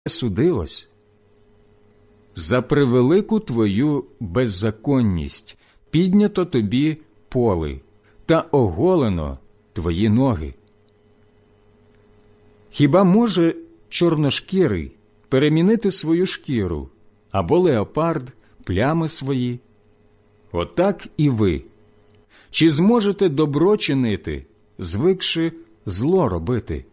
судилось. За превелику твою беззаконність піднято тобі поли, та оголено твої ноги. Хіба може чорношкірий перемінити свою шкіру, або леопард плями свої? Отак і ви. Чи зможете добро чинити, звикши зло робити?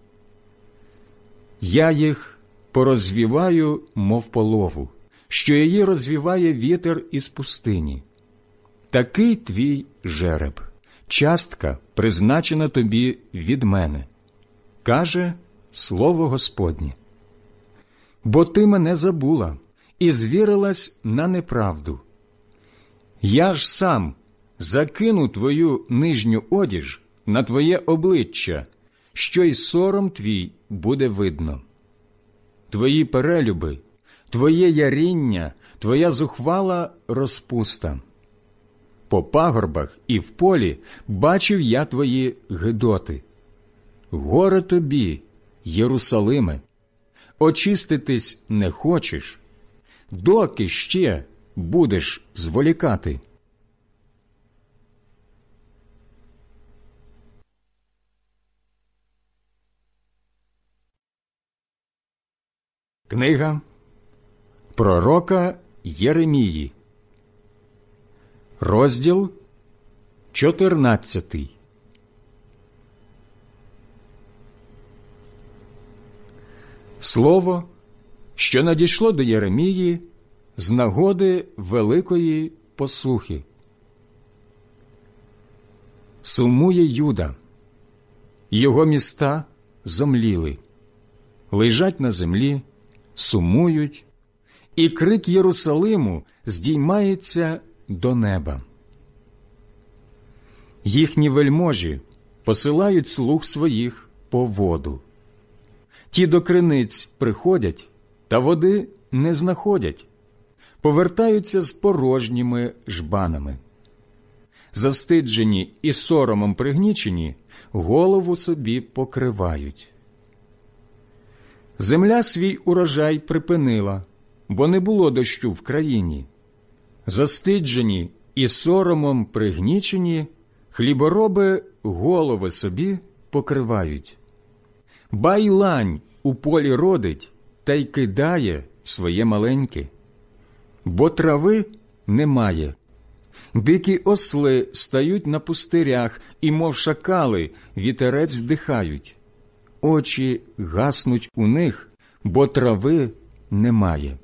Я їх порозвіваю, мов полову, що її розвіває вітер із пустині. Такий твій жереб, частка, призначена тобі від мене, каже слово Господнє. Бо ти мене забула і звірилась на неправду. Я ж сам закину твою нижню одіж на твоє обличчя, що й сором твій буде видно. Твої перелюби, твоє яріння, твоя зухвала розпуста. По пагорбах і в полі бачив я твої гидоти. Горе тобі, Єрусалиме! Очиститись не хочеш? Доки ще будеш зволікати? Книга пророка Єремії, розділ 14. Слово, що надійшло до Єремії з нагоди великої посухи. Сумує Юда, його міста зомліли, лежать на землі, сумують, і крик Єрусалиму здіймається до неба. Їхні вельможі посилають слуг своїх по воду. Ті до криниць приходять, та води не знаходять, повертаються з порожніми жбанами. Застиджені і соромом пригнічені, голову собі покривають. Земля свій урожай припинила, бо не було дощу в країні. Застиджені і соромом пригнічені, хлібороби голови собі покривають. Байлань у полі родить та й кидає своє маленьке. Бо трави немає. Дикі осли стають на пустирях, і, мов шакали, вітерець вдихають. Очі гаснуть у них, бо трави немає.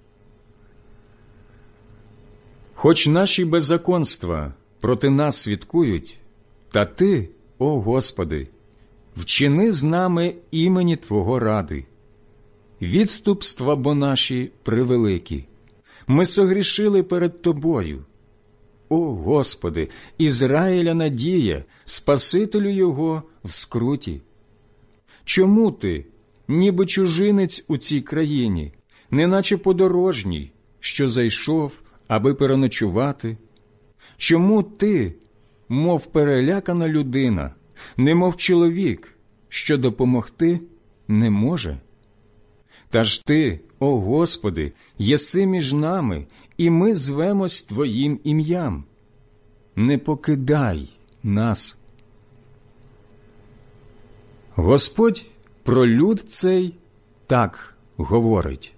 Хоч наші беззаконства проти нас свідкують, та ти, о Господи, вчини з нами імені Твого ради. Відступства бо наші превеликі. Ми согрішили перед Тобою. О Господи, Ізраїля надія, Спасителю його в скруті. Чому ти, ніби чужинець у цій країні, неначе подорожній, що зайшов, аби переночувати? Чому ти, мов перелякана людина, немов чоловік, що допомогти не може? Та ж ти, о Господи, єси між нами, і ми звемось Твоїм ім'ям. Не покидай нас. Господь про люд цей так говорить.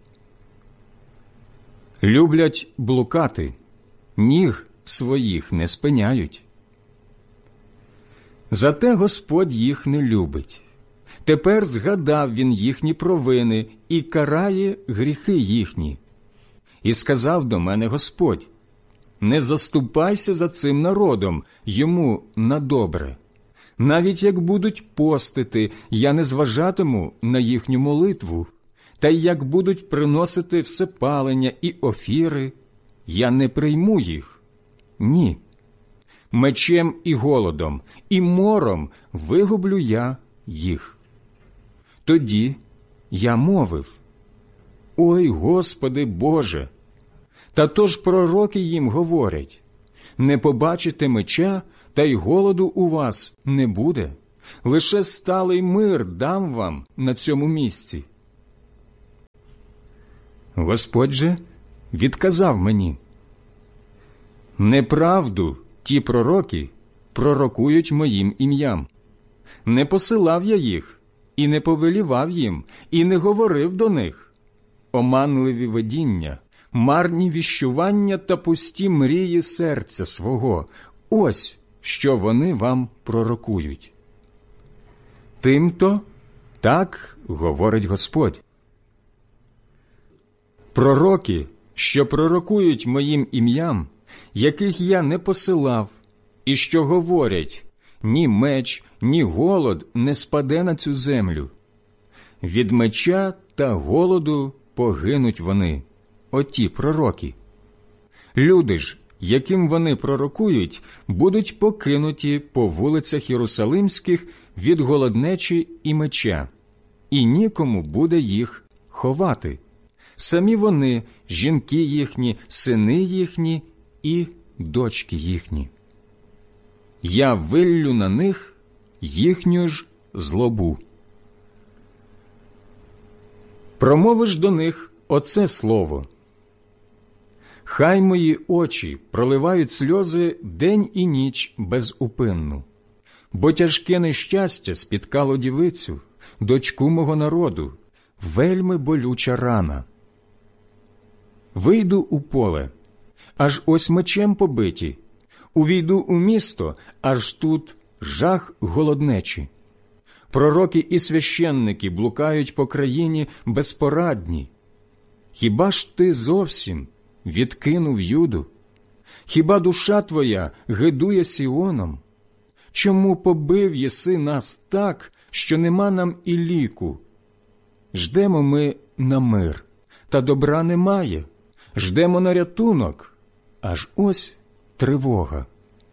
Люблять блукати, ніг своїх не спиняють. Зате Господь їх не любить. Тепер згадав він їхні провини і карає гріхи їхні. І сказав до мене Господь: не заступайся за цим народом, йому на добре. Навіть як будуть постити, я не зважатиму на їхню молитву, та й як будуть приносити всепалення і офіри, я не прийму їх. Ні. Мечем і голодом, і мором вигублю я їх. Тоді я мовив: ой, Господи Боже! Та то ж пророки їм говорять: не побачите меча, та й голоду у вас не буде, лише сталий мир дам вам на цьому місці. Господь же відказав мені: неправду ті пророки пророкують моїм ім'ям. Не посилав я їх, і не повелівав їм, і не говорив до них. Оманливі видіння, марні віщування та пусті мрії серця свого – ось що вони вам пророкують. Тимто так говорить Господь. Пророки, що пророкують моїм ім'ям, яких я не посилав, і що говорять: ні меч, ні голод не спаде на цю землю. Від меча та голоду погинуть вони, оті пророки. Люди ж, яким вони пророкують, будуть покинуті по вулицях Єрусалимських від голоднечі і меча, і нікому буде їх ховати. Самі вони, жінки їхні, сини їхні і дочки їхні. Я виллю на них їхню ж злобу. Промовиш до них оце слово: хай мої очі проливають сльози день і ніч безупинно, бо тяжке нещастя спіткало дівицю, дочку мого народу, вельми болюча рана. Вийду у поле, аж ось мечем побиті, увійду у місто, аж тут жах голоднечі. Пророки і священники блукають по країні безпорадні. Хіба ж ти зовсім відкинув Юду? Хіба душа твоя гидує Сіоном? Чому побив єси нас так, що нема нам і ліку? Ждемо ми на мир, та добра немає. Ждемо на рятунок, аж ось тривога.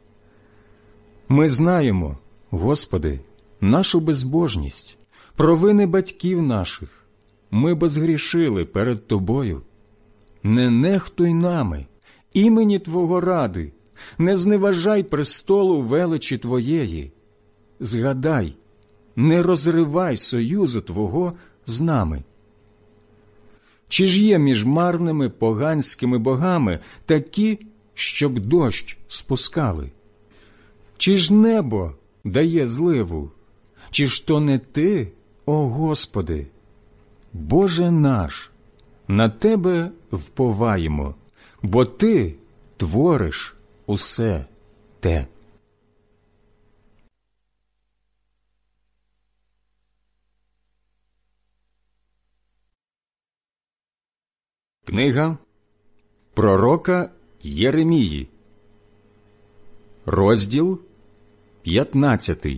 Ми знаємо, Господи, нашу безбожність, провини батьків наших. Ми безгрішили перед Тобою. Не нехтуй нами, імені Твого ради, не зневажай престолу величі Твоєї. Згадай, не розривай союзу Твого з нами. Чи ж є між марними поганськими богами такі, щоб дощ спускали? Чи ж небо дає зливу? Чи ж то не Ти, о Господи? Боже наш, на Тебе вповаємо, бо Ти твориш усе те. Книга пророка Єремії, розділ 15.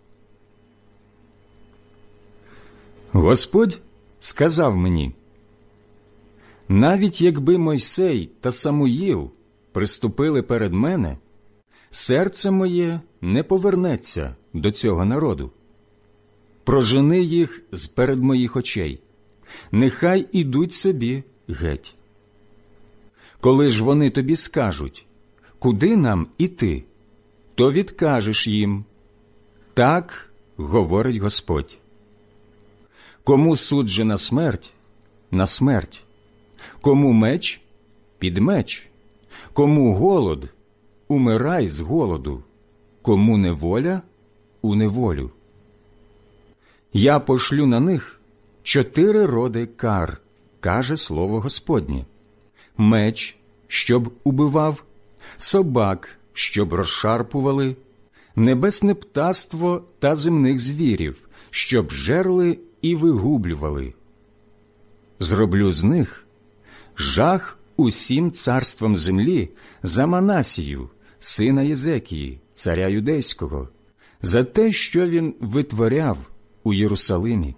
Господь сказав мені: навіть якби Мойсей та Самуїл приступили перед мене, серце моє не повернеться до цього народу. Прожени їх з-перед моїх очей, нехай ідуть собі геть. Коли ж вони тобі скажуть: куди нам іти? То відкажеш їм: так говорить Господь. Кому суджена смерть – на смерть, кому меч – під меч, кому голод – умирай з голоду, кому неволя – у неволю. Я пошлю на них 4 роди кар, каже слово Господнє: меч, щоб убивав, собак, щоб розшарпували, небесне птаство та земних звірів, щоб жерли і вигублювали. Зроблю з них жах усім царствам землі за Манасію, сина Єзекії, царя юдейського, за те, що він витворяв у Єрусалимі.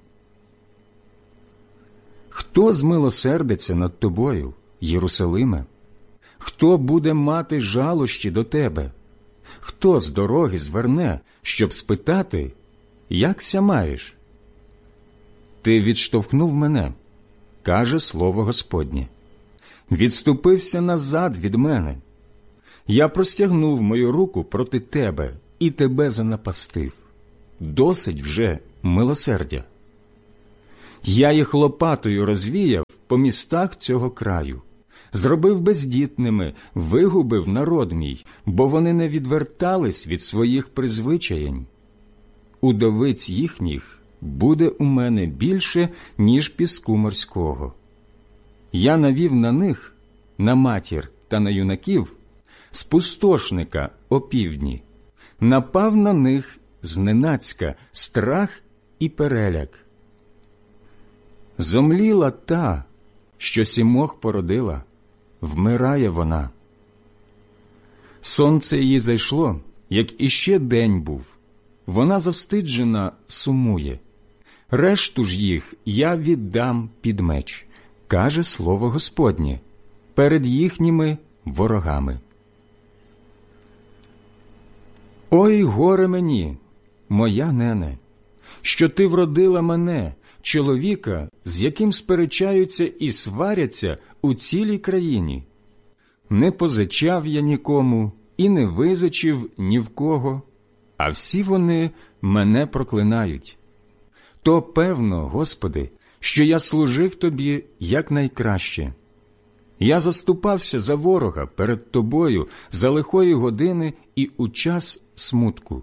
Хто змилосердиться над тобою, Єрусалиме? Хто буде мати жалощі до тебе? Хто з дороги зверне, щоб спитати, як-ся маєш? Ти відштовхнув мене, каже слово Господнє. Відступився назад від мене. Я простягнув мою руку проти тебе і тебе занапастив. Досить вже милосердя. Я їх лопатою розвіяв по містах цього краю, зробив бездітними, вигубив народ мій, бо вони не відвертались від своїх призвичаєнь. Удовиць їхніх буде у мене більше, ніж піску морського. Я навів на них, на матір та на юнаків, спустошника опівдні, напав на них зненацька страх і переляк. Зомліла та, що сімох породила, вмирає вона. Сонце її зайшло, як іще день був, вона застиджена сумує. Решту ж їх я віддам під меч, каже слово Господнє, перед їхніми ворогами. Ой, горе мені, моя нене, що ти вродила мене, чоловіка, з яким сперечаються і сваряться у цілій країні. Не позичав я нікому і не визичив ні в кого, а всі вони мене проклинають. То певно, Господи, що я служив Тобі якнайкраще. Я заступався за ворога перед Тобою за лихої години і у час смутку.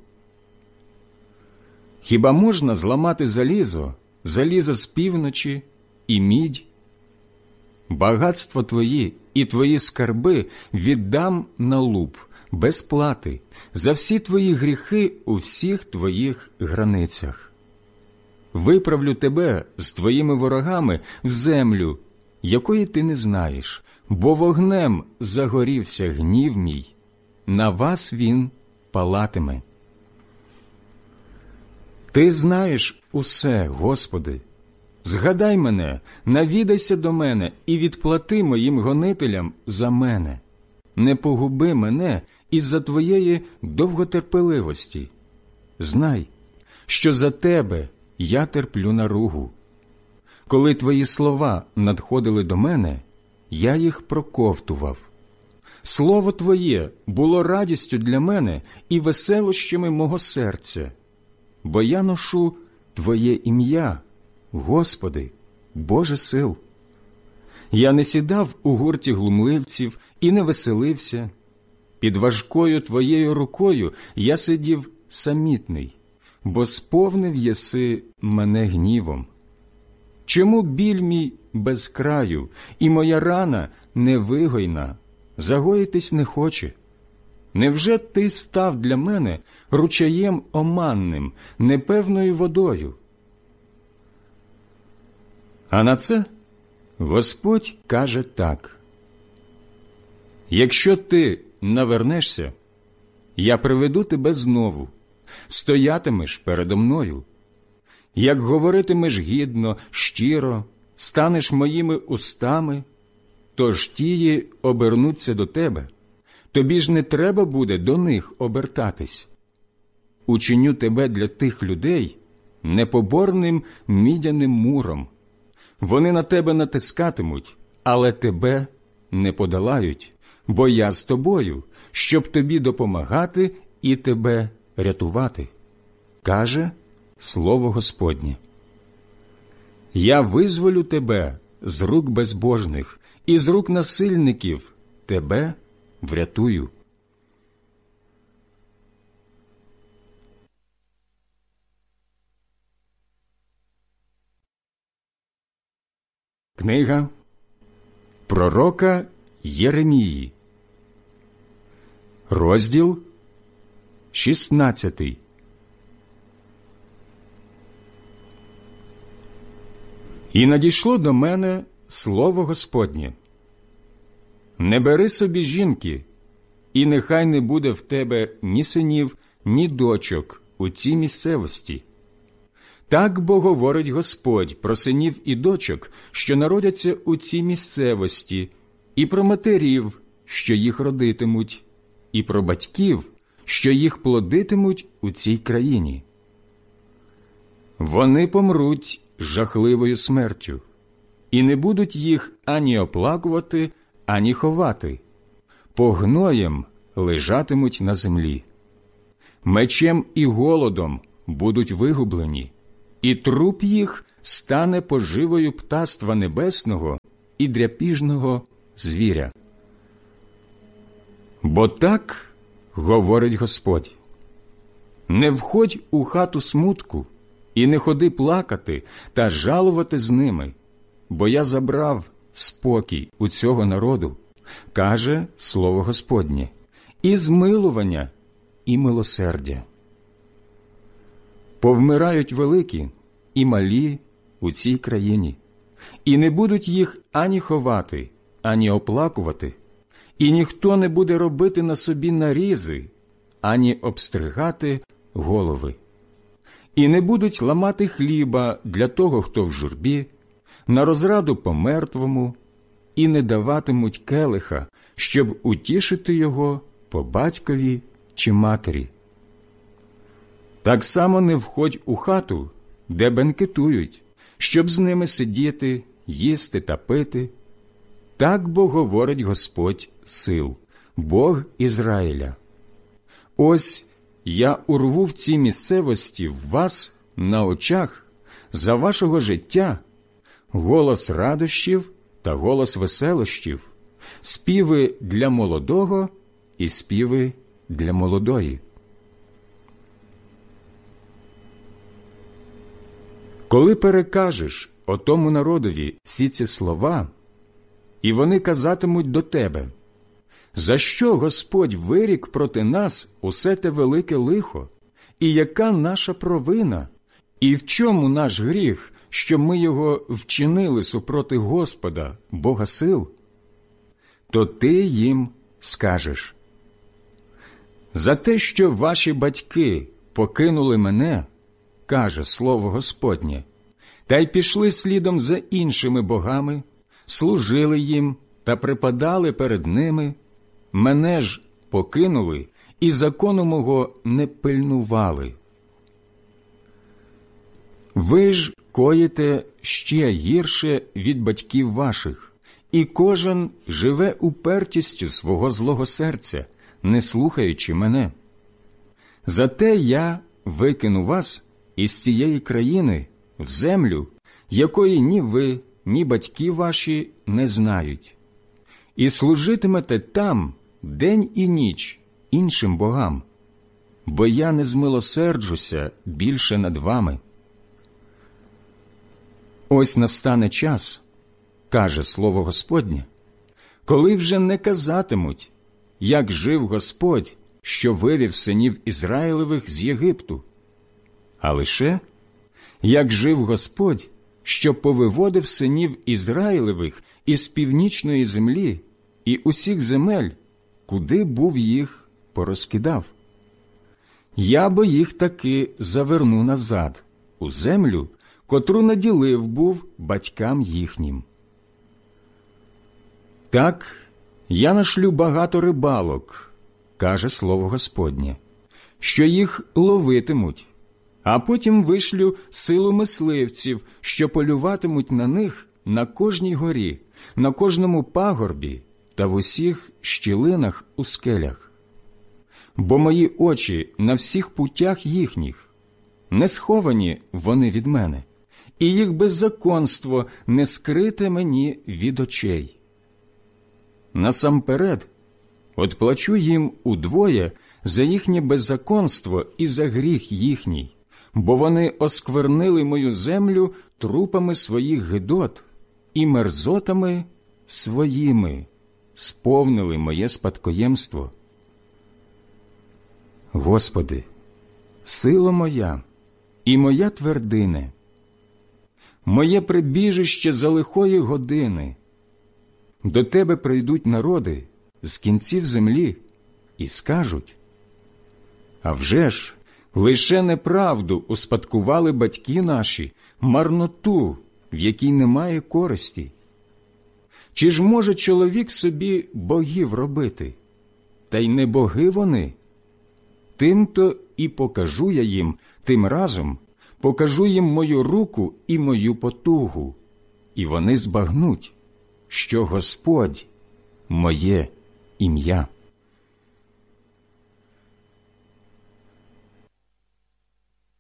Хіба можна зламати залізо, залізо з півночі і мідь? Багатство Твої і Твої скарби віддам на луп, без плати, за всі Твої гріхи у всіх Твоїх границях. Виправлю Тебе з Твоїми ворогами в землю, якої Ти не знаєш, бо вогнем загорівся гнів мій, на вас він палатиме. Ти знаєш усе, Господи. Згадай мене, навідайся до мене і відплати моїм гонителям за мене. Не погуби мене із-за Твоєї довготерпеливості. Знай, що за Тебе я терплю наругу. Коли Твої слова надходили до мене, я їх проковтував. Слово Твоє було радістю для мене і веселощами мого серця, бо я ношу Твоє ім'я, Господи, Боже сил. Я не сідав у гурті глумливців і не веселився. Під важкою Твоєю рукою я сидів самітний, бо сповнив єси мене гнівом. Чому біль мій без краю, і моя рана невигойна, загоїтись не хоче? Невже Ти став для мене ручаєм оманним, непевною водою? А на це Господь каже так: якщо ти навернешся, я приведу тебе знову, стоятимеш передо мною. Як говоритимеш гідно, щиро, станеш моїми устами, тож тії обернуться до тебе, тобі ж не треба буде до них обертатись. Учиню тебе для тих людей непоборним мідяним муром. Вони на тебе натискатимуть, але тебе не подолають, бо я з тобою, щоб тобі допомагати і тебе рятувати, каже слово Господнє. Я визволю тебе з рук безбожних і з рук насильників тебе врятую. Книга пророка Єремії, розділ 16. І надійшло до мене слово Господнє: не бери собі жінки, і нехай не буде в тебе ні синів, ні дочок у цій місцевості. Так бо говорить Господь про синів і дочок, що народяться у цій місцевості, і про матерів, що їх родитимуть, і про батьків, що їх плодитимуть у цій країні. Вони помруть жахливою смертю, і не будуть їх ані оплакувати, ані ховати. Погноєм лежатимуть на землі. Мечем і голодом будуть вигублені, і труп їх стане поживою птаства небесного і дряпіжного звіря. Бо так говорить Господь: не входь у хату смутку, і не ходи плакати та жалувати з ними, бо я забрав спокій у цього народу, каже слово Господнє, і змилування, і милосердя. Повмирають великі і малі у цій країні, і не будуть їх ані ховати, ані оплакувати, і ніхто не буде робити на собі нарізи, ані обстригати голови. І не будуть ламати хліба для того, хто в журбі, на розраду помертвому, і не даватимуть келиха, щоб утішити його по батькові чи матері. Так само не входь у хату, де бенкетують, щоб з ними сидіти, їсти та пити. Так бо говорить Господь сил, Бог Ізраїля. Ось я урву в цій місцевості в вас на очах за вашого життя голос радощів та голос веселощів, співи для молодого і співи для молодої. Коли перекажеш отому народові всі ці слова, і вони казатимуть до тебе: за що Господь вирік проти нас усе те велике лихо, і яка наша провина, і в чому наш гріх, що ми його вчинили супроти Господа, Бога сил? То ти їм скажеш: за те, що ваші батьки покинули мене, каже слово Господнє, та й пішли слідом за іншими богами, служили їм та припадали перед ними, мене ж покинули і закону мого не пильнували. Ви ж коїте ще гірше від батьків ваших, і кожен живе упертістю свого злого серця, не слухаючи мене. Зате я викину вас із цієї країни в землю, якої ні ви, ні батьки ваші не знають, і служитимете там день і ніч іншим богам, бо я не змилосерджуся більше над вами. Ось настане час, каже слово Господнє, коли вже не казатимуть, як жив Господь, що вивів синів Ізраїлевих з Єгипту, а лише як жив Господь, що повиводив синів Ізраїлевих із північної землі і усіх земель, куди був їх порозкидав. Я бо їх таки заверну назад, у землю, котру наділив був батькам їхнім. Так я нашлю багато рибалок, каже слово Господнє, що їх ловитимуть, а потім вишлю силу мисливців, що полюватимуть на них на кожній горі, на кожному пагорбі та в усіх щілинах у скелях. Бо мої очі на всіх путях їхніх, не сховані вони від мене, і їх беззаконство не скрите мені від очей. Насамперед, отплачу їм удвоє за їхнє беззаконство і за гріх їхній, бо вони осквернили мою землю трупами своїх гидот і мерзотами своїми сповнили моє спадкоємство. Господи, сила моя і моя твердине, моє прибіжище за лихої години. До Тебе прийдуть народи з кінців землі і скажуть: а вже ж, лише неправду успадкували батьки наші, марноту, в якій немає користі. Чи ж може чоловік собі богів робити? Та й не боги вони. Тим-то і покажу я їм, тим разом покажу їм мою руку і мою потугу, і вони збагнуть, що Господь – моє ім'я.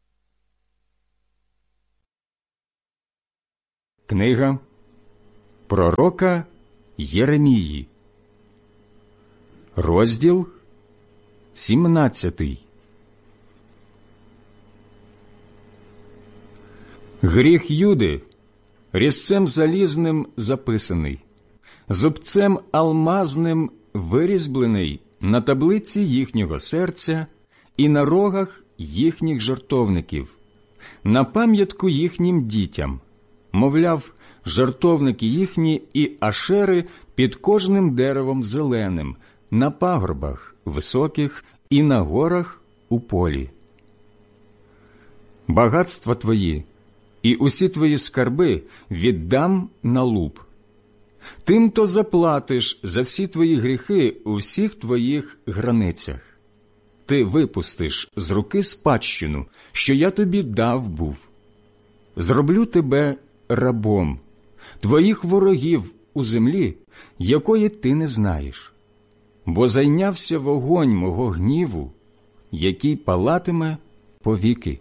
Книга пророка Єремії. Розділ 17. Гріх Юди різцем залізним записаний, зубцем алмазним вирізблений на таблиці їхнього серця і на рогах їхніх жертовників, на пам'ятку їхнім дітям, мовляв, жертовники їхні і ашери під кожним деревом зеленим, на пагорбах високих і на горах у полі. Багатства твої і усі твої скарби віддам на луп. Тим-то заплатиш за всі твої гріхи у всіх твоїх границях. Ти випустиш з руки спадщину, що я тобі дав був. Зроблю тебе рабом, твоїх ворогів у землі, якої ти не знаєш. Бо зайнявся вогонь мого гніву, який палатиме повіки.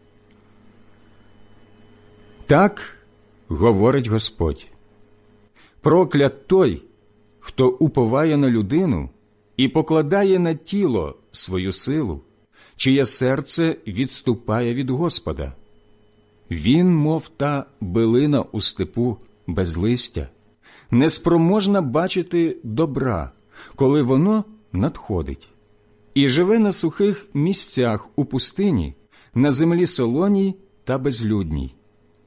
Так говорить Господь. Проклят той, хто уповає на людину і покладає на тіло свою силу, чиє серце відступає від Господа. Він, мов та билина у степу без листя, неспроможна бачити добра, коли воно надходить, і живе на сухих місцях у пустині, на землі солоній та безлюдній.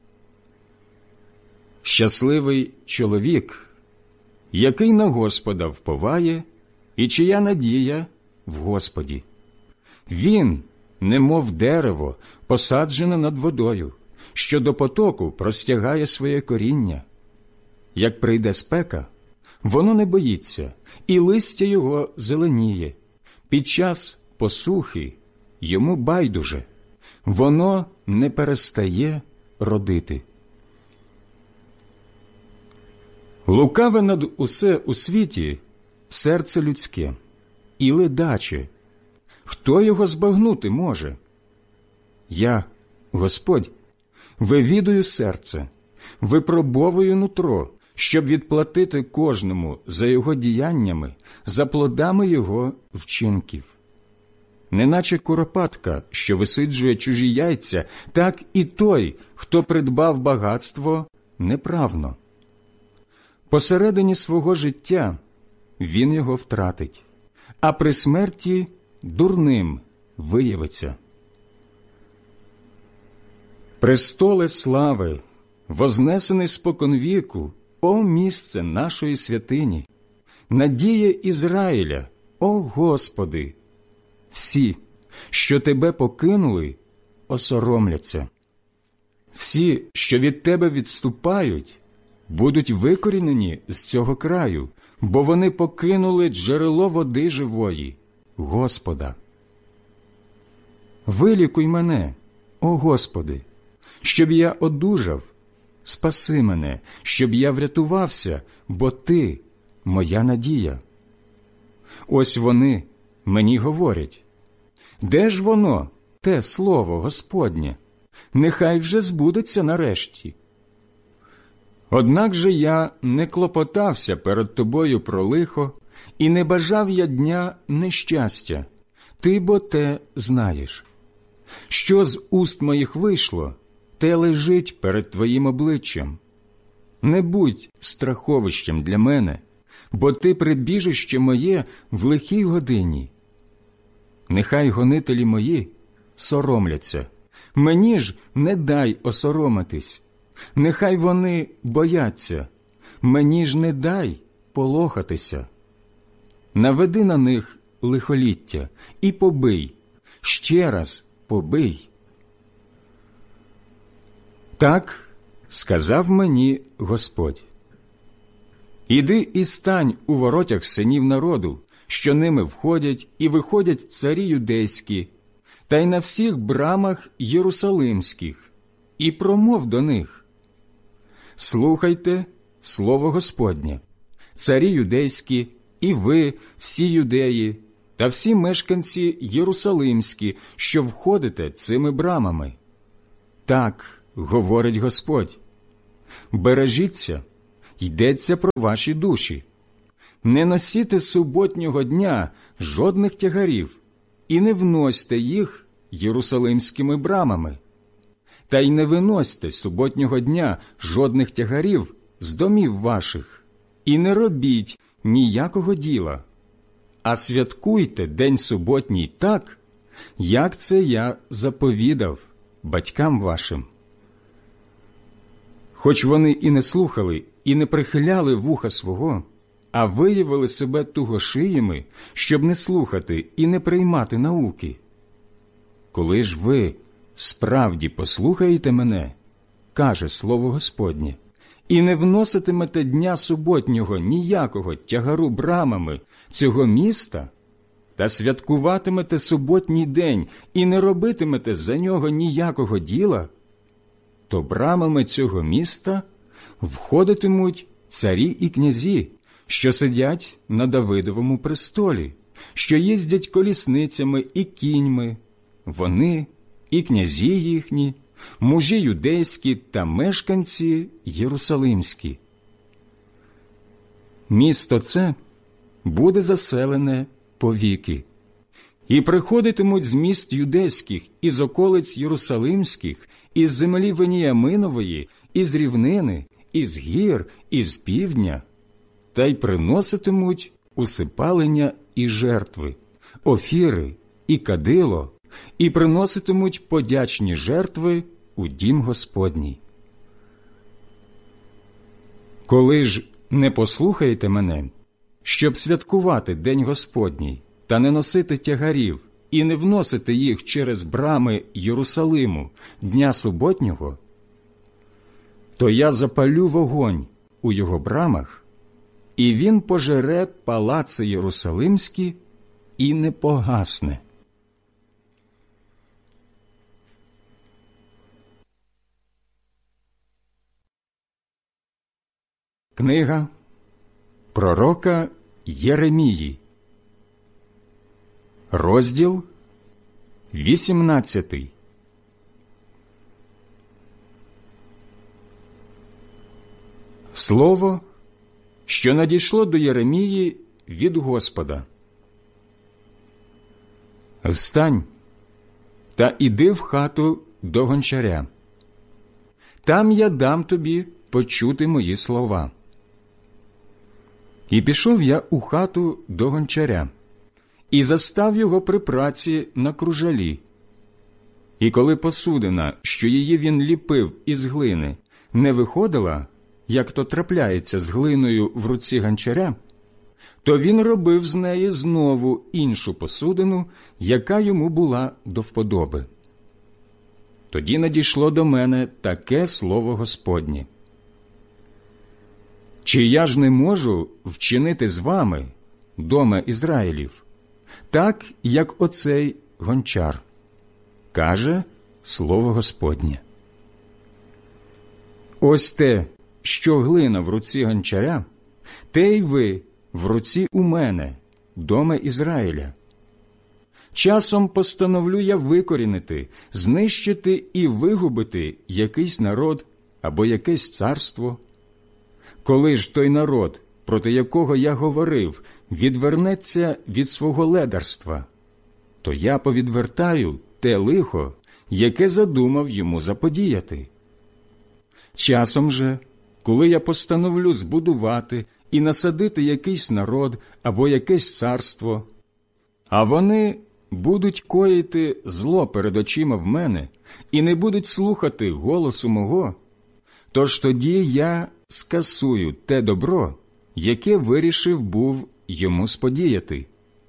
Щасливий чоловік, який на Господа вповає, і чия надія в Господі. Він, немов дерево, посаджене над водою, що до потоку простягає своє коріння. Як прийде спека, воно не боїться, і листя його зеленіє. Під час посухи йому байдуже, воно не перестає родити. Лукаве над усе у світі серце людське, і ледаче. Хто його збагнути може? Я, Господь, вивідую серце, випробовую нутро, щоб відплатити кожному за його діяннями, за плодами його вчинків. Неначе куропатка, що висиджує чужі яйця, так і той, хто придбав багатство неправно. Посередині свого життя він його втратить, а при смерті дурним виявиться. Престоле слави, вознесений споконвіку, о місце нашої святині, надія Ізраїля, о Господи! Всі, що Тебе покинули, осоромляться. Всі, що від Тебе відступають, будуть викорінені з цього краю, бо вони покинули джерело води живої, Господа. Вилікуй мене, о Господи, щоб я одужав, спаси мене, щоб я врятувався, бо Ти – моя надія. Ось вони мені говорять, де ж воно, те слово Господнє? Нехай вже збудеться нарешті. Однак же я не клопотався перед Тобою про лихо, і не бажав я дня нещастя, Ти бо те знаєш. Що з уст моїх вийшло, те лежить перед Твоїм обличчям. Не будь страховищем для мене, бо Ти прибіжище моє в лихій годині. Нехай гонителі мої соромляться, мені ж не дай осоромитись. Нехай вони бояться, мені ж не дай полохатися. Наведи на них лихоліття і побий, ще раз побий. Так сказав мені Господь. Іди і стань у воротях синів народу, що ними входять і виходять царі юдейські, та й на всіх брамах єрусалимських, і промов до них. Слухайте слово Господнє, царі юдейські, і ви, всі юдеї, та всі мешканці єрусалимські, що входите цими брамами. Так говорить Господь. Бережіться, йдеться про ваші душі. Не носіте суботнього дня жодних тягарів і не вносьте їх єрусалимськими брамами. Та й не виносьте суботнього дня жодних тягарів з домів ваших і не робіть ніякого діла, а святкуйте день суботній так, як це я заповідав батькам вашим. Хоч вони і не слухали, і не прихиляли вуха свого, а виявили себе тугошиями, щоб не слухати і не приймати науки. Коли ж ви справді послухаєте мене, каже слово Господнє, і не вноситимете дня суботнього ніякого тягару брамами цього міста, та святкуватимете суботній день і не робитимете за нього ніякого діла, то брамами цього міста входитимуть царі і князі, що сидять на Давидовому престолі, що їздять колісницями і кіньми, вони і князі їхні, мужі юдейські та мешканці єрусалимські. Місто це буде заселене повіки, і приходитимуть з міст юдейських, із околиць єрусалимських, із землі Веніяминової, із рівнини, із гір, із півдня, та й приноситимуть усипалення і жертви, офіри і кадило, і приноситимуть подячні жертви у дім Господній. Коли ж не послухаєте мене, щоб святкувати День Господній, та не носити тягарів і не вносити їх через брами Єрусалиму дня суботнього, то я запалю вогонь у його брамах, і він пожере палаци Єрусалимські і не погасне. Книга пророка Єремії, розділ 18. Слово, що надійшло до Єремії від Господа. Встань та іди в хату до гончаря. Там я дам тобі почути мої слова. І пішов я у хату до гончаря, і застав його при праці на кружалі. І коли посудина, що її він ліпив із глини, не виходила, як то трапляється з глиною в руці гончаря, то він робив з неї знову іншу посудину, яка йому була до вподоби. Тоді надійшло до мене таке слово Господнє. Чи я ж не можу вчинити з вами, доме Ізраїлів, так, як оцей гончар? Каже слово Господнє. Ось те, що глина в руці гончаря, те й ви в руці у мене, доме Ізраїля. Часом постановлю я викорінити, знищити і вигубити якийсь народ або якесь царство. Коли ж той народ, проти якого я говорив, відвернеться від свого ледарства, то я повідвертаю те лихо, яке задумав йому заподіяти. Часом же, коли я постановлю збудувати і насадити якийсь народ або якесь царство, а вони будуть коїти зло перед очима в мене і не будуть слухати голосу мого, тож тоді я скасую те добро, яке вирішив був йому сподіяти.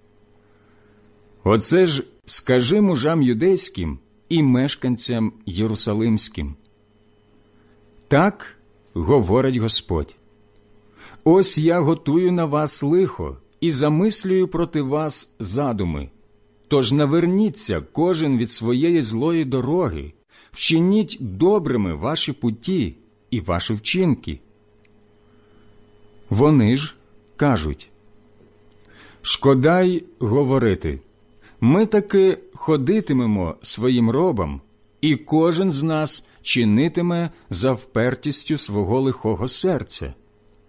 Оце ж скажи мужам юдейським і мешканцям єрусалимським. Так говорить Господь. Ось я готую на вас лихо і замислюю проти вас задуми. Тож наверніться кожен від своєї злої дороги, вчиніть добрими ваші путі і ваші вчинки. Вони ж кажуть, шкода й говорити, ми таки ходитимемо своїм робом, і кожен з нас чинитиме за впертістю свого лихого серця.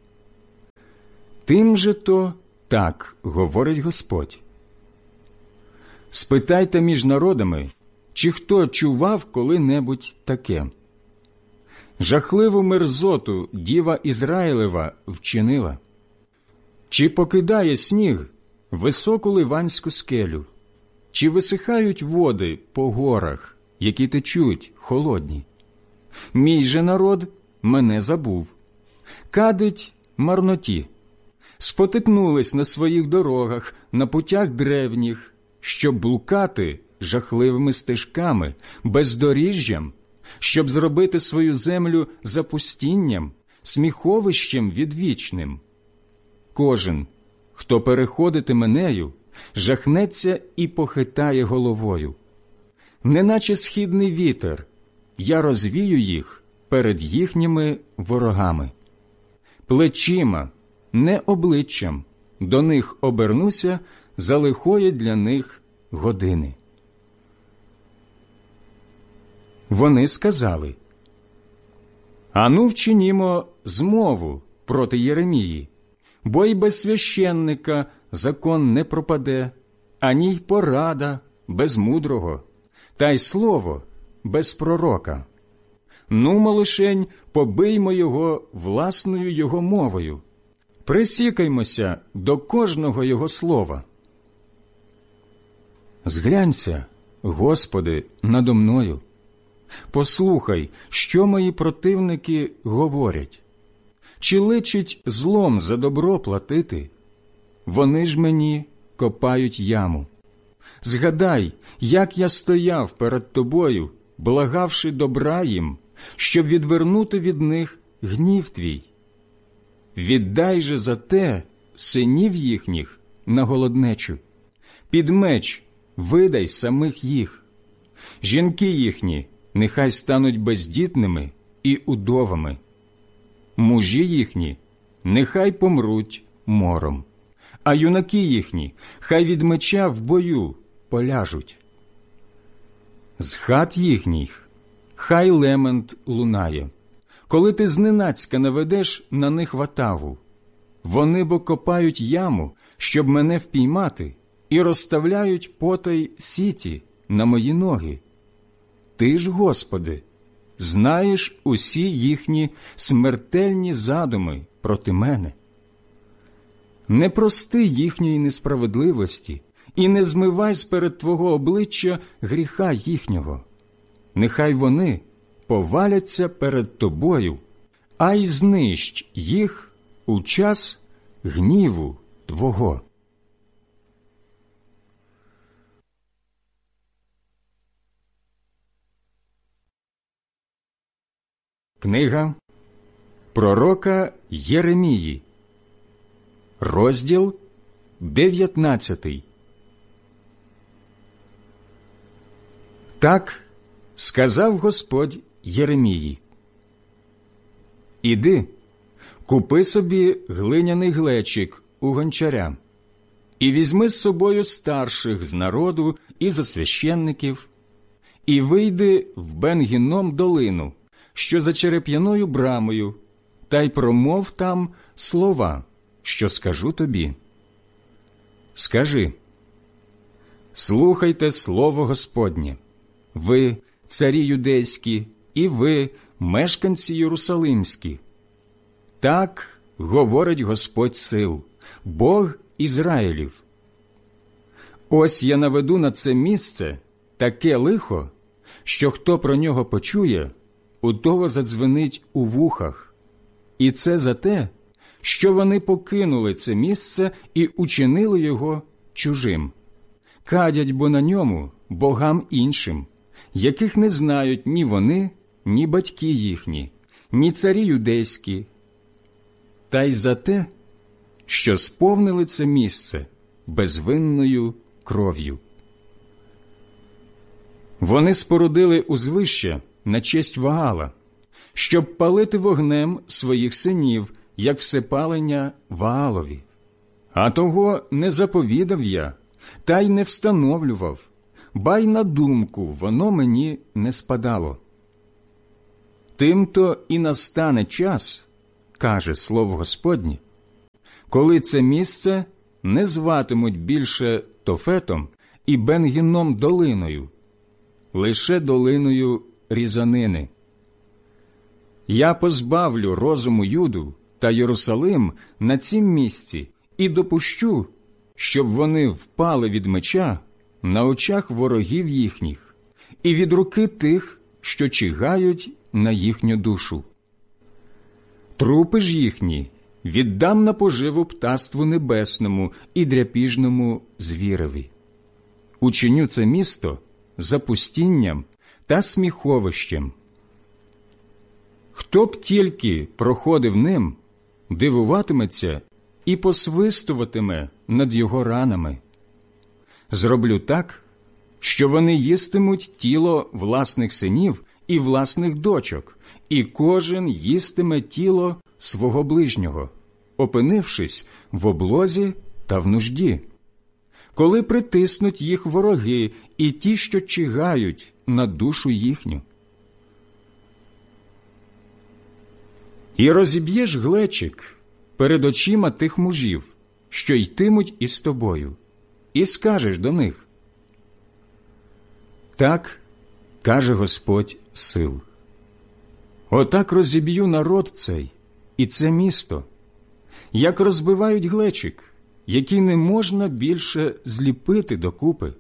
Тим же то так говорить Господь. Спитайте між народами, чи хто чував коли-небудь таке. Жахливу мерзоту діва Ізраїлева вчинила. Чи покидає сніг високу ливанську скелю, чи висихають води по горах, які течуть холодні? Мій же народ мене забув, кадить марноті, спотикнулись на своїх дорогах, на путях древніх, щоб блукати жахливими стежками, бездоріжжям, щоб зробити свою землю запустінням, сміховищем відвічним. Кожен, хто переходитиме нею, жахнеться і похитає головою. Неначе східний вітер, я розвію їх перед їхніми ворогами. Плечима, не обличчям, до них обернуся за лихої для них години. Вони сказали: «Ану, вчинімо змову проти Єремії, бо й без священника закон не пропаде, ані й порада без мудрого, та й слово без пророка. Нумо лишень побиймо його власною його мовою, присікаймося до кожного його слова. Зглянься, Господи, надо мною. Послухай, що мої противники говорять. Чи личить злом за добро платити? Вони ж мені копають яму. Згадай, як я стояв перед тобою, благавши добра їм, щоб відвернути від них гнів твій. Віддай же за те синів їхніх на голоднечу. Під меч видай самих їх. Жінки їхні нехай стануть бездітними і удовами. Мужі їхні нехай помруть мором, а юнаки їхні хай від меча в бою поляжуть. З хат їхніх хай лемент лунає, коли ти зненацька наведеш на них ватагу. Вони бо копають яму, щоб мене впіймати, і розставляють потай сіті на мої ноги. Ти ж, Господи, знаєш усі їхні смертельні задуми проти мене. Не прости їхньої несправедливості і не змивай сперед Твого обличчя гріха їхнього. Нехай вони поваляться перед Тобою, а й знищ їх у час гніву Твого. Книга пророка Єремії, розділ 19. Так сказав Господь Єремії: «Іди, купи собі глиняний глечик у гончаря, і візьми з собою старших з народу і зо священників, і вийди в Бен-Гінном долину, що за череп'яною брамою, та й промов там слова, що скажу тобі. Скажи: слухайте слово Господнє, ви, царі юдейські, і ви, мешканці єрусалимські. Так говорить Господь сил, Бог Ізраїлів. Ось я наведу на це місце таке лихо, що хто про нього почує, у того задзвенить у вухах. І це за те, що вони покинули це місце і учинили його чужим. Кадять бо на ньому богам іншим, яких не знають ні вони, ні батьки їхні, ні царі юдейські. Та й за те, що сповнили це місце безвинною кров'ю. Вони спорудили узвище на честь Ваала, щоб палити вогнем своїх синів, як всепалення Ваалові. А того не заповідав я, та й не встановлював, ба й на думку воно мені не спадало. Тим-то і настане час, каже слово Господнє, коли це місце не зватимуть більше Тофетом і Бен-Гінном долиною, лише долиною різанини. Я позбавлю розуму Юду та Єрусалим на цім місці і допущу, щоб вони впали від меча на очах ворогів їхніх і від руки тих, що чигають на їхню душу. Трупи ж їхні віддам на поживу птаству небесному і дряпіжному звіреві. Учиню це місто запустінням та сміховищем. Хто б тільки проходив ним, дивуватиметься і посвистуватиме над його ранами. Зроблю так, що вони їстимуть тіло власних синів і власних дочок, і кожен їстиме тіло свого ближнього, опинившись в облозі та в нужді. Коли притиснуть їх вороги і ті, що чигають на душу їхню. І розіб'єш глечик перед очима тих мужів, що йтимуть із тобою, і скажеш до них: так каже Господь сил. Отак розіб'ю народ цей і це місто, як розбивають глечик, який не можна більше зліпити докупи.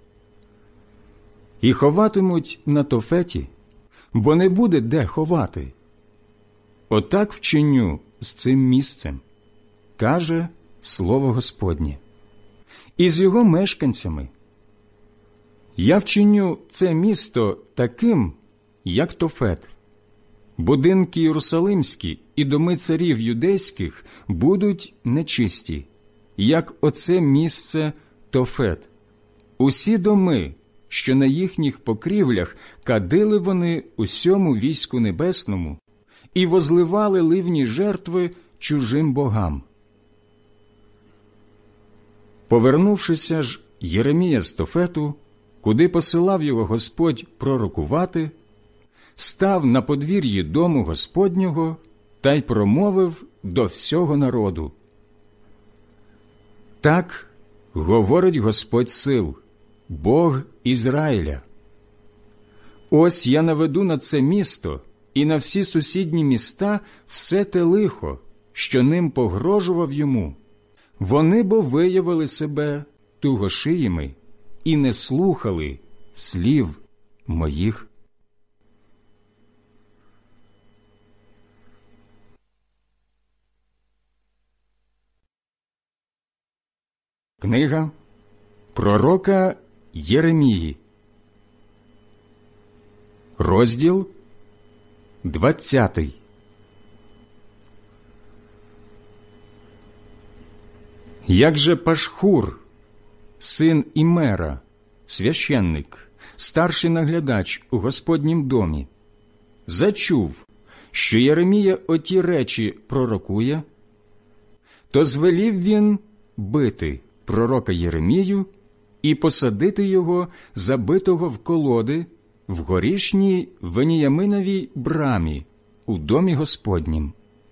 І ховатимуть на Тофеті, бо не буде де ховати. Отак вчиню з цим місцем, каже слово Господнє, і з його мешканцями. Я вчиню це місто таким, як Тофет. Будинки єрусалимські і доми царів юдейських будуть нечисті, як оце місце Тофет. Усі доми, що на їхніх покрівлях кадили вони усьому війську небесному і возливали ливні жертви чужим богам. Повернувшися ж Єремія з Тофету, куди посилав його Господь пророкувати, став на подвір'ї дому Господнього та й промовив до всього народу: так говорить Господь сил, Бог Ізраїля. Ось я наведу на це місто і на всі сусідні міста все те лихо, що ним погрожував йому. Вони бо виявили себе тугошиїми і не слухали слів моїх. Книга пророка Єремії, розділ 20. Як же Пашхур, син Імера, священник, старший наглядач у Господнім домі, зачув, що Єремія оті речі пророкує, то звелів він бити пророка Єремію і посадити його, забитого в колоди, в горішній Веніяминовій брамі у домі Господнім.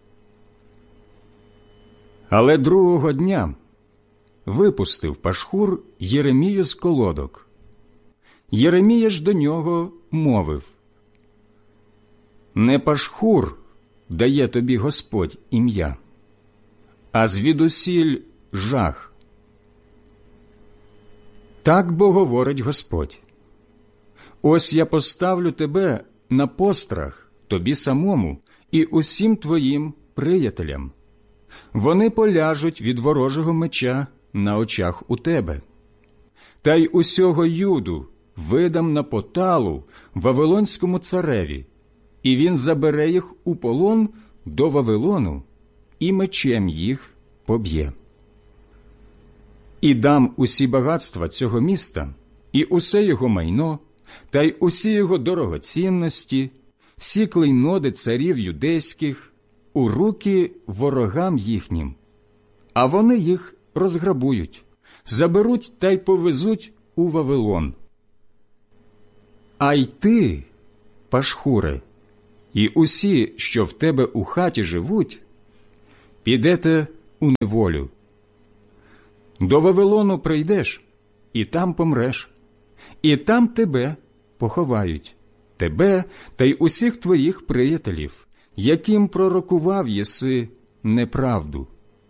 Але другого дня випустив Пашхур Єремію з колодок. Єремія ж до нього мовив: не Пашхур дає тобі Господь ім'я, а звідусіль жах. Так бо говорить Господь: ось я поставлю тебе на пострах тобі самому і усім твоїм приятелям. Вони поляжуть від ворожого меча на очах у тебе. Та й усього Юду видам на поталу Вавилонському цареві, і він забере їх у полон до Вавилону і мечем їх поб'є. І дам усі багатства цього міста, і усе його майно, та й усі його дорогоцінності, всі клейноди царів юдейських у руки ворогам їхнім, а вони їх розграбують, заберуть та й повезуть у Вавилон. А й ти, Пашхуре, і усі, що в тебе у хаті живуть, підете у неволю. До Вавилону прийдеш, і там помреш, і там тебе поховають, тебе та й усіх твоїх приятелів, яким пророкував єси неправду.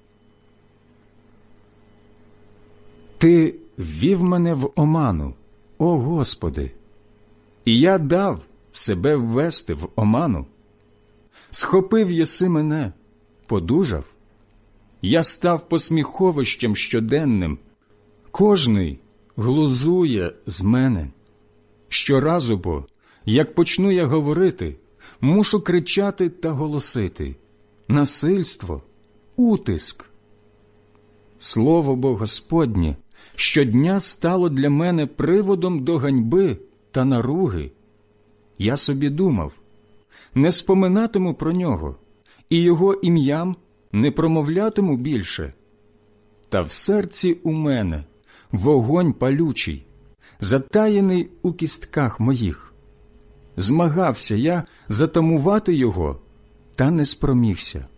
Ти ввів мене в оману, о Господи, і я дав себе ввести в оману. Схопив єси мене, подужав, я став посміховищем щоденним, кожний глузує з мене. Щоразу бо, як почну я говорити, мушу кричати та голосити. Насильство, утиск. Слово бо Господнє щодня стало для мене приводом до ганьби та наруги. Я собі думав, не споминатиму про нього, і його ім'ям не промовлятиму більше. Та в серці у мене вогонь палючий, затаєний у кістках моїх. Змагався я затамувати його, та не спромігся.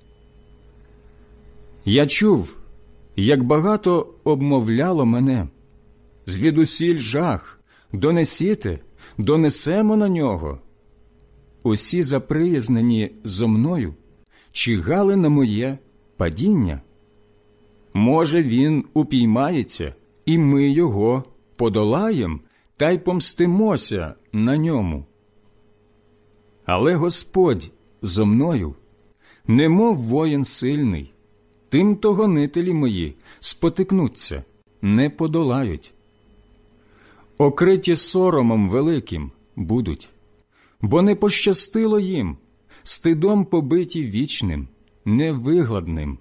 Я чув, як багато обмовляло мене. Звідусіль жах, донесемо на нього. Усі заприязнені зо мною чигали на моє падіння. Може, він упіймається, і ми його подолаєм та й помстимося на ньому. Але Господь зо мною, немов воїн сильний, тим-то гонителі мої спотикнуться, не подолають. Окриті соромом великим будуть, бо не пощастило їм, стидом побиті вічним, невигладним.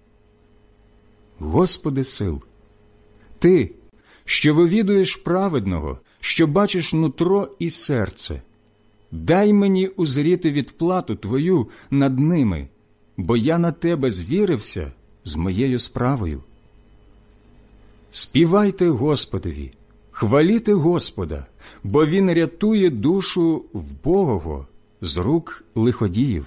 Господи сил, Ти, що вивідуєш праведного, що бачиш нутро і серце, дай мені узріти відплату Твою над ними, бо я на Тебе звірився з моєю справою. Співайте Господові, хваліте Господа, бо Він рятує душу вбогого з рук лиходіїв.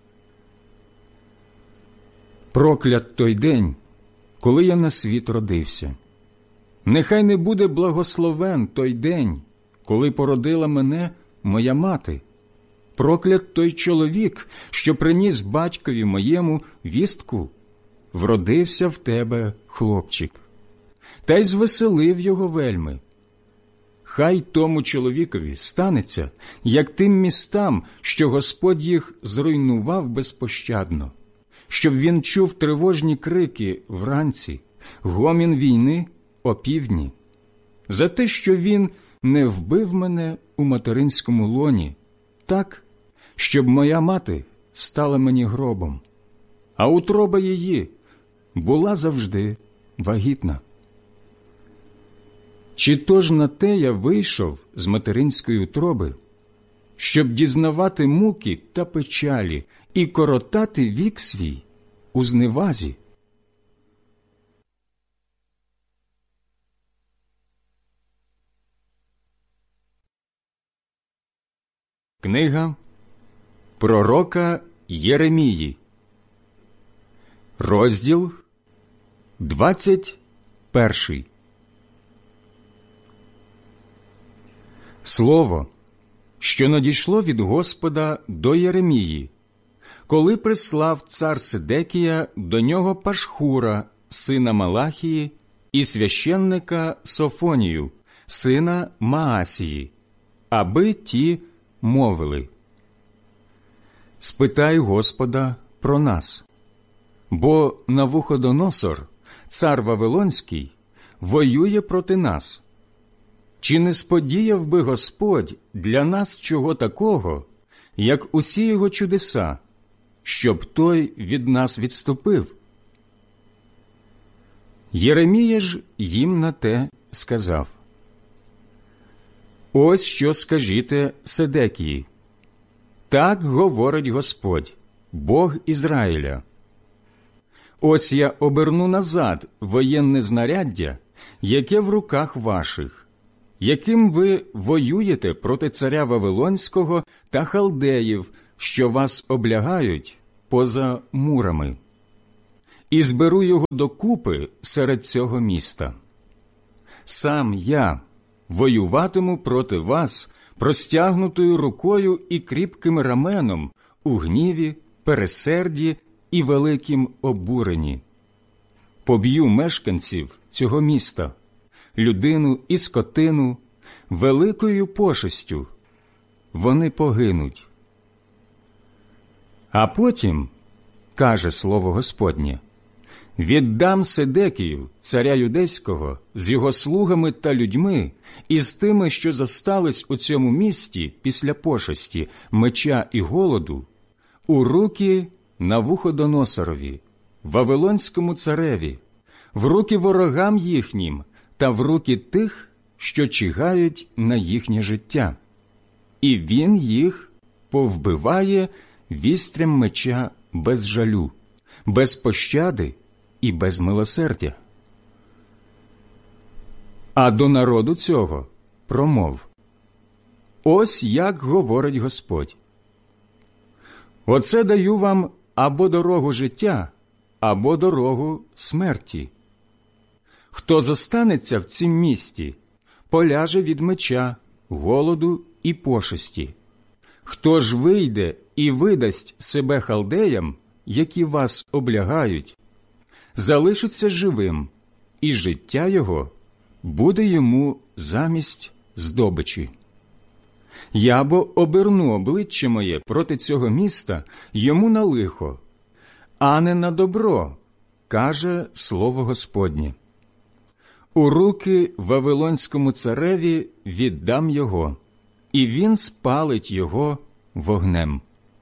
Проклят той день, коли я на світ родився. Нехай не буде благословен той день, коли породила мене моя мати. Проклят той чоловік, що приніс батькові моєму вістку: вродився в тебе хлопчик. Та й звеселив його вельми. Хай тому чоловікові станеться, як тим містам, що Господь їх зруйнував безпощадно, щоб він чув тривожні крики вранці, гомін війни опівдні, за те, що він не вбив мене у материнському лоні, так, щоб моя мати стала мені гробом, а утроба її була завжди вагітна. Чи то ж на те я вийшов з материнської утроби, щоб дізнавати муки та печалі і коротати вік свій у зневазі? Книга пророка Єремії, розділ 21. Слово, що надійшло від Господа до Єремії, коли прислав цар Сидекія до нього Пашхура, сина Малахії, і священника Софонію, сина Маасії, аби ті мовили: «Спитай Господа про нас, бо Навуходоносор, цар Вавилонський, воює проти нас. Чи не сподіяв би Господь для нас чого такого, як усі його чудеса, щоб той від нас відступив?» Єремія ж їм на те сказав: «Ось що скажіте Седекії. Так говорить Господь, Бог Ізраїля. Ось я оберну назад воєнне знаряддя, яке в руках ваших, яким ви воюєте проти царя Вавилонського та халдеїв, що вас облягають поза мурами. і зберу його докупи серед цього міста. Сам я воюватиму проти вас простягнутою рукою і кріпким раменом у гніві, пересерді і великім обуренні. Поб'ю мешканців цього міста, людину і скотину, великою пошестю. Вони погинуть. А потім, каже слово Господнє, віддам Седекію, царя юдейського, з його слугами та людьми, і з тими, що зостались у цьому місті після пошесті, меча і голоду, у руки Навуходоносорові, Вавилонському цареві, в руки ворогам їхнім та в руки тих, що чигають на їхнє життя. І він їх повбиває вістрям меча без жалю, без пощади і без милосердя. А до народу цього промов: ось як говорить Господь. Оце даю вам або дорогу життя, або дорогу смерті. Хто зостанеться в цім місті, поляже від меча, голоду і пошесті. Хто ж вийде і видасть себе халдеям, які вас облягають, залишиться живим, і життя його буде йому замість здобичі. Я бо оберну обличчя моє проти цього міста йому на лихо, а не на добро, каже слово Господнє. У руки Вавилонському цареві віддам його, і він спалить його вогнем.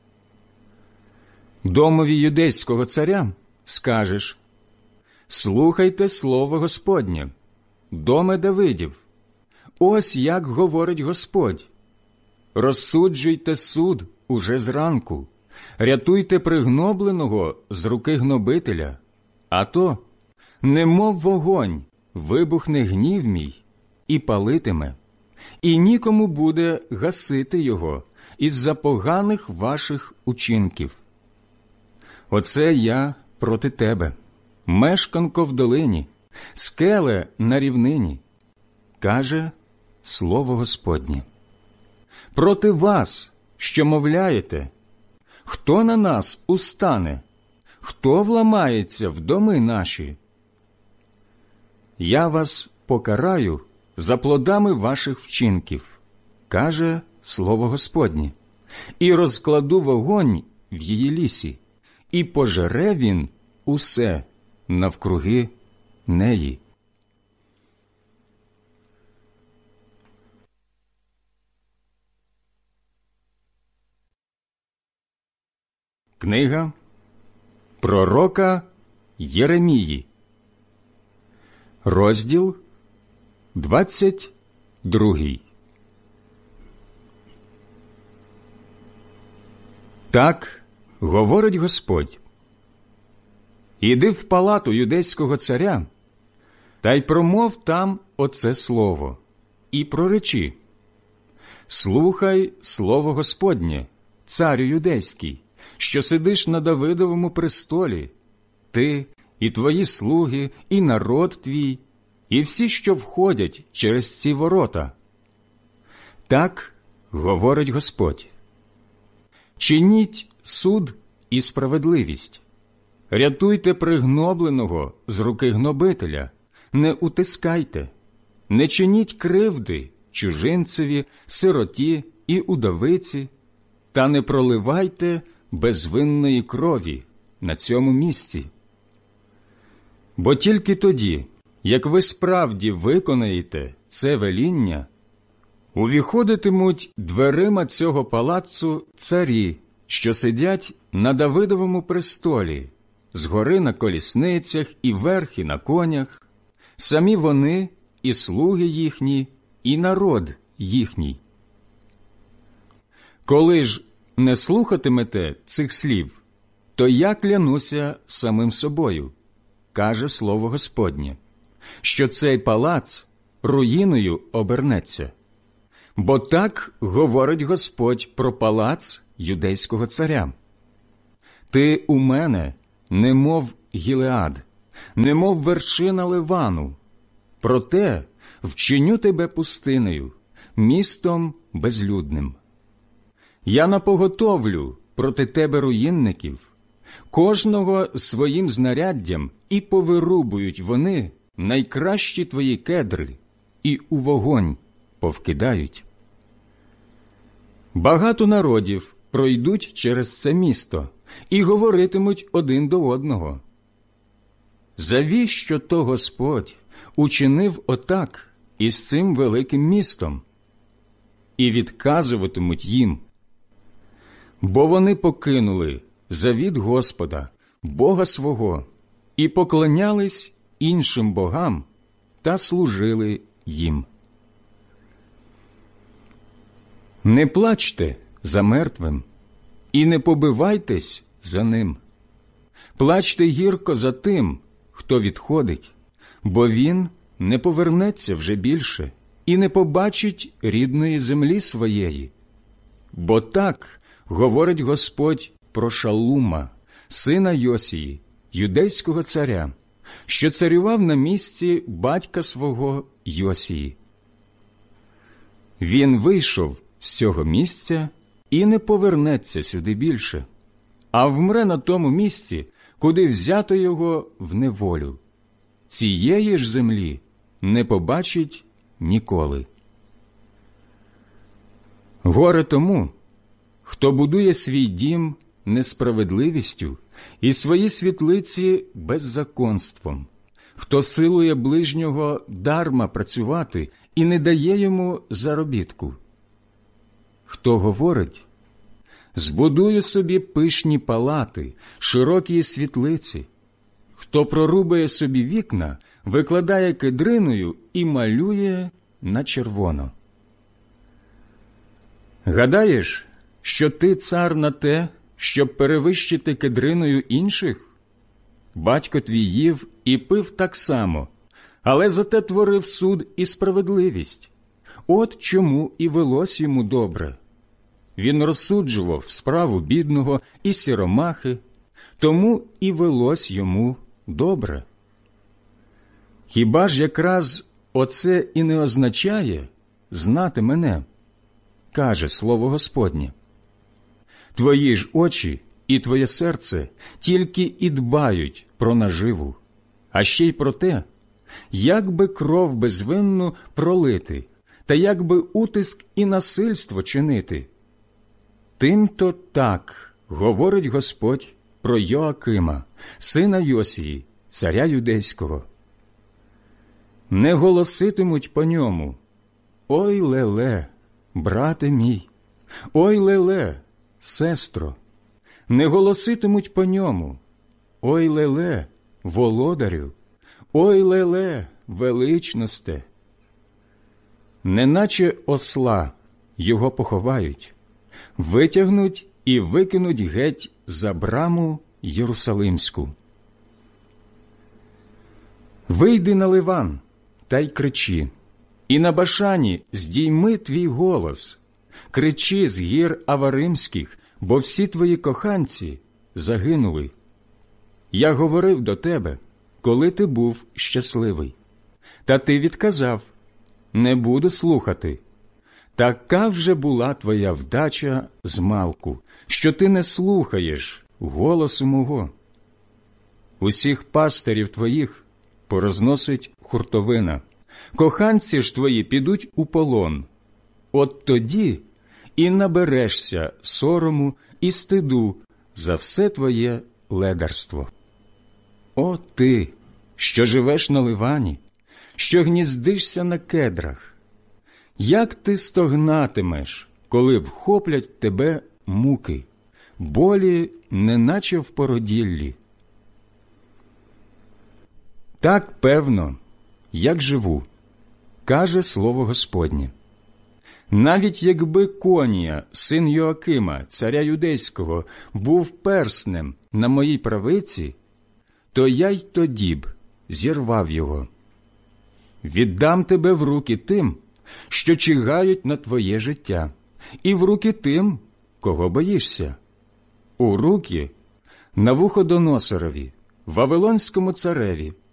Домові юдейського царя скажеш: слухайте слово Господнє, доме Давидів, ось як говорить Господь. Розсуджуйте суд уже зранку, рятуйте пригнобленого з руки гнобителя, а то, немов вогонь, вибухне гнів мій і палитиме, і нікому буде гасити його із-за поганих ваших учинків. Оце я проти тебе, мешканко в долині, скеле на рівнині, каже слово Господнє. Проти вас, що мовляєте: хто на нас устане, хто вламається в доми наші? Я вас покараю за плодами ваших вчинків, каже слово Господнє, і розкладу вогонь в її лісі, і пожере він усе навкруги неї. Книга пророка Єремії, розділ 22. Так говорить Господь: іди в палату юдейського царя, та й промов там оце слово, і проречи: слухай слово Господнє, царю юдейський, що сидиш на Давидовому престолі, ти і твої слуги, і народ твій, і всі, що входять через ці ворота. Так говорить Господь: чиніть суд і справедливість, рятуйте пригнобленого з руки гнобителя, не утискайте, не чиніть кривди чужинцеві, сироті і удовиці, та не проливайте безвинної крові на цьому місці. Бо тільки тоді, як ви справді виконаєте це веління, увіходитимуть дверима цього палацу царі, що сидять на Давидовому престолі, згори на колісницях і верхи на конях, самі вони і слуги їхні, і народ їхній. Коли ж не слухатимете цих слів, то я клянуся самим собою, каже слово Господнє, що цей палац руїною обернеться. Бо так говорить Господь про палац юдейського царя. Ти у мене, немов Гілеад, немов вершина Ливану. Проте вчиню тебе пустинею, містом безлюдним. Я напоготовлю проти тебе руїнників, кожного своїм знаряддям, і повирубують вони найкращі твої кедри, і у вогонь повкидають. Багато народів пройдуть через це місто і говоритимуть один до одного: «Завіщо то Господь учинив отак із цим великим містом?» І відказуватимуть їм: «Бо вони покинули завіт Господа, Бога свого, і поклонялись іншим богам та служили їм». Не плачте за мертвим і не побивайтесь за ним. Плачте гірко за тим, хто відходить, бо він не повернеться вже більше і не побачить рідної землі своєї. Бо так говорить Господь про Шалума, сина Йосії, юдейського царя, що царював на місці батька свого Йосії. Він вийшов з цього місця і не повернеться сюди більше, а вмре на тому місці, куди взято його в неволю. Цієї ж землі не побачить ніколи. Горе тому, хто будує свій дім несправедливістю і свої світлиці беззаконством, хто силує ближнього дарма працювати і не дає йому заробітку. Хто говорить: «Збудую собі пишні палати, широкі світлиці», хто прорубує собі вікна, викладає кедриною і малює на червоно. Гадаєш, що ти цар на те, щоб перевищити кедриною інших? Батько твій їв і пив так само, але зате творив суд і справедливість. От чому і велось йому добре. Він розсуджував справу бідного і сіромахи, тому і велось йому добре. Хіба ж якраз оце і не означає знати мене, каже слово Господнє? Твої ж очі і твоє серце тільки і дбають про наживу, а ще й про те, як би кров безвинну пролити, та як би утиск і насильство чинити. Тим-то так говорить Господь про Йоакима, сина Йосії, царя юдейського. Не голоситимуть по ньому: «Ой леле, брате мій! Ой леле, сестро!» Не голоситимуть по ньому: «Ой леле, володарю! Ой леле, величносте!» Неначе осла його поховають, витягнуть і викинуть геть за браму Єрусалимську. Вийди на Ливан та й кричи, і на Башані здійми твій голос. Кричи з гір Аваримських, бо всі твої коханці загинули. Я говорив до тебе, коли ти був щасливий. Та ти відказав: не буду слухати. Така вже була твоя вдача змалку, що ти не слухаєш голосу мого. Усіх пастирів твоїх порозносить хуртовина, коханці ж твої підуть у полон. От тоді і наберешся сорому і стиду за все твоє ледарство. О ти, що живеш на Ливані, що гніздишся на кедрах! Як ти стогнатимеш, коли вхоплять тебе муки, болі, неначе в породіллі? Так певно, як живу, каже слово Господнє. Навіть якби Конія, син Йоакима, царя юдейського, був перснем на моїй правиці, то я й тоді б зірвав його. Віддам тебе в руки тим, що чигають на твоє життя, і в руки тим, кого боїшся, у руки Навуходоносорові, Вавилонському цареві,